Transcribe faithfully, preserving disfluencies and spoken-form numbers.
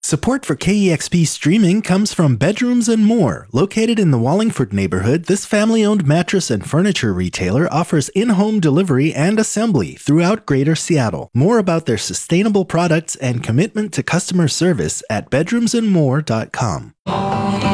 Support for K E X P streaming comes from Bedrooms and More. Located in the Wallingford neighborhood, this family-owned mattress and furniture retailer offers in-home delivery and assembly throughout Greater Seattle. More about their sustainable products and commitment to customer service at bedrooms and more dot com.